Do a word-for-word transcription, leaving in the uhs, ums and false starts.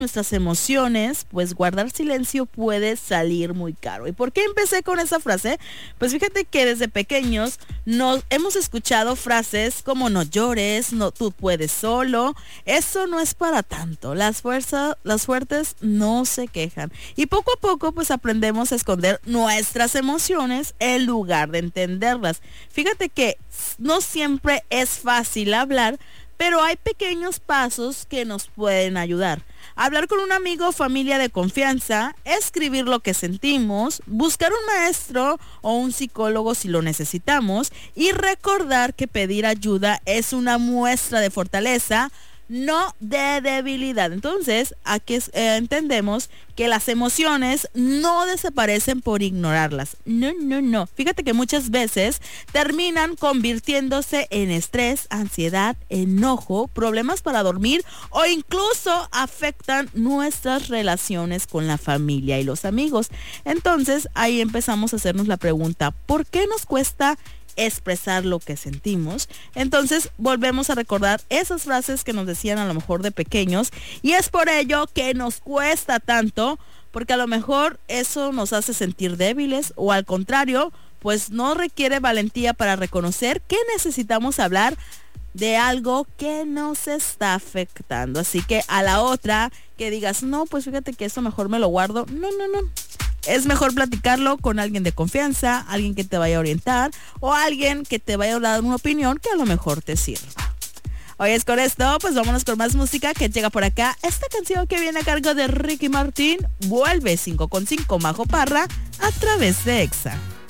nuestras emociones, pues guardar silencio puede salir muy caro. ¿Y por qué empecé con esa frase? Pues fíjate que desde pequeños nos hemos escuchado frases como no llores, no, tú puedes solo. Eso no es para tanto. Las fuerzas, las fuertes no se quejan. Y poco a poco pues aprendemos a esconder nuestras emociones en lugar de entenderlas. Fíjate que no siempre es fácil hablar, pero hay pequeños pasos que nos pueden ayudar. Hablar con un amigo o familia de confianza, escribir lo que sentimos, buscar un maestro o un psicólogo si lo necesitamos y recordar que pedir ayuda es una muestra de fortaleza, no de debilidad. Entonces, aquí es, eh, entendemos que las emociones no desaparecen por ignorarlas. No, no, no. Fíjate que muchas veces terminan convirtiéndose en estrés, ansiedad, enojo, problemas para dormir o incluso afectan nuestras relaciones con la familia y los amigos. Entonces, ahí empezamos a hacernos la pregunta, ¿por qué nos cuesta expresar lo que sentimos? Entonces volvemos a recordar esas frases que nos decían a lo mejor de pequeños y es por ello que nos cuesta tanto, porque a lo mejor eso nos hace sentir débiles o al contrario, pues no requiere valentía para reconocer que necesitamos hablar de algo que nos está afectando. Así que a la otra que digas, no, pues fíjate que eso mejor me lo guardo. No, no, no. Es mejor platicarlo con alguien de confianza, alguien que te vaya a orientar o alguien que te vaya a dar una opinión que a lo mejor te sirva. Oye, es con esto, pues vámonos con más música que llega por acá. Esta canción que viene a cargo de Ricky Martin, Vuelve cinco con cinco Majo Parra a través de Exa.